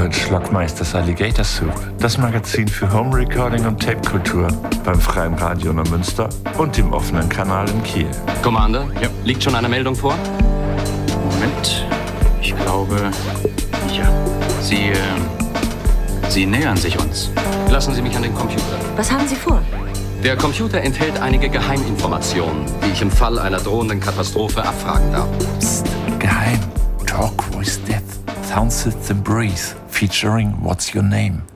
hört Schlockmeisters Alligator Soup, das Magazin für Home Recording und Tape-Kultur beim Freien Radio Neumünster und dem offenen Kanal in Kiel. Commander, ja. Liegt schon eine Meldung vor? Moment, ich glaube, ja. Sie nähern sich uns. Lassen Sie mich an den Computer. Was haben Sie vor? Der Computer enthält einige Geheiminformationen, die ich im Fall einer drohenden Katastrophe abfragen darf. Psst, geheim. Talk Voice Death. Sound System Breeze. Featuring What's Your Name?